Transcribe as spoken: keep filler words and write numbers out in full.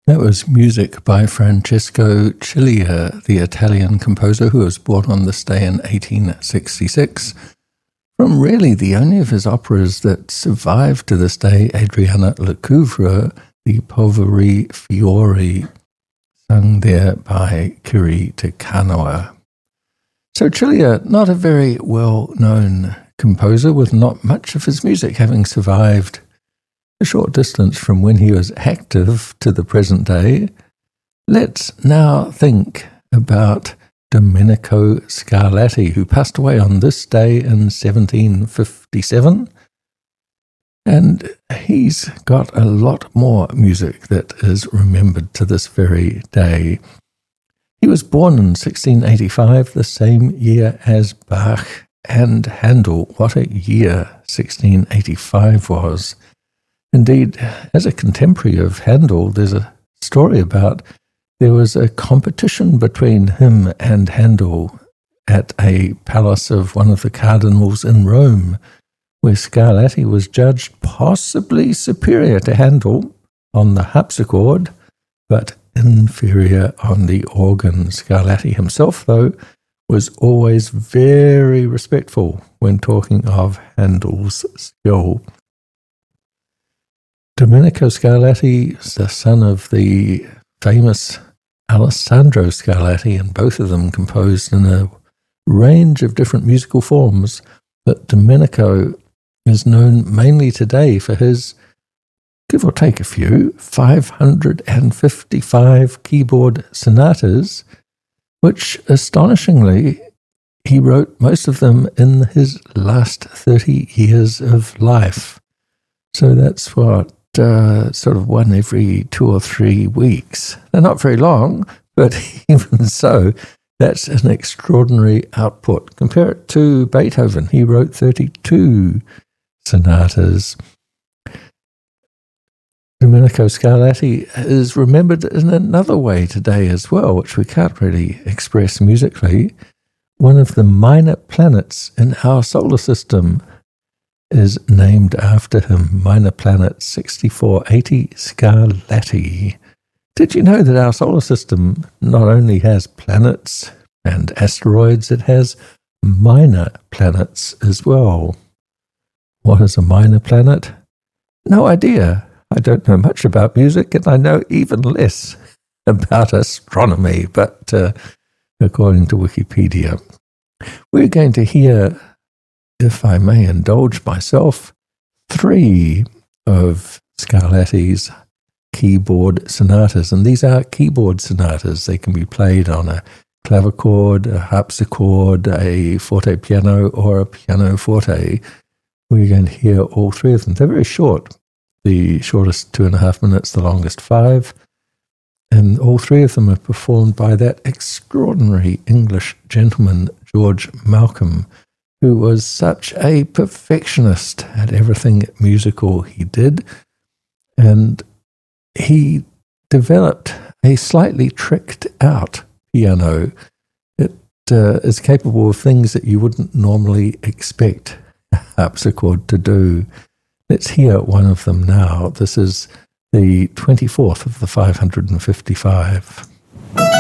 That was music by Francesco Cilia, the Italian composer who was born on this day in eighteen sixty-six. From really the only of his operas that survived to this day, Adriana Lecouvreur, the Poveri Fiori, sung there by Kiri Te Kanawa. So Cilia, not a very well-known composer, with not much of his music having survived a short distance from when he was active to the present day. Let's now think about Domenico Scarlatti, who passed away on this day in seventeen fifty-seven. And he's got a lot more music that is remembered to this very day. He was born in sixteen eighty-five, the same year as Bach and Handel. What a year sixteen eighty-five was. Indeed, as a contemporary of Handel, there's a story about there was a competition between him and Handel at a palace of one of the cardinals in Rome, where Scarlatti was judged possibly superior to Handel on the harpsichord, but inferior on the organ. Scarlatti himself, though, was always very respectful when talking of Handel's skill. Domenico Scarlatti is the son of the famous Alessandro Scarlatti, and both of them composed in a range of different musical forms, but Domenico is known mainly today for his, give or take a few, five hundred fifty-five keyboard sonatas, which, astonishingly, he wrote most of them in his last thirty years of life. So that's what, uh, sort of one every two or three weeks. They're not very long, but even so, that's an extraordinary output. Compare it to Beethoven. He wrote thirty-two sonatas. Domenico Scarlatti is remembered in another way today as well, which we can't really express musically. One of the minor planets in our solar system is named after him, minor planet sixty-four eighty Scarlatti. Did you know that our solar system not only has planets and asteroids, it has minor planets as well? What is a minor planet? No idea. I don't know much about music, and I know even less about astronomy, but uh, according to Wikipedia. We're going to hear, if I may indulge myself, three of Scarlatti's keyboard sonatas, and these are keyboard sonatas. They can be played on a clavichord, a harpsichord, a forte piano, or a piano forte. We're going to hear all three of them. They're very short. The shortest two and a half minutes, the longest five. And all three of them are performed by that extraordinary English gentleman, George Malcolm, who was such a perfectionist at everything musical he did. And he developed a slightly tricked out piano. It uh, is capable of things that you wouldn't normally expect a harpsichord to do. Let's hear one of them now. This is the twenty-fourth of the five hundred fifty-five.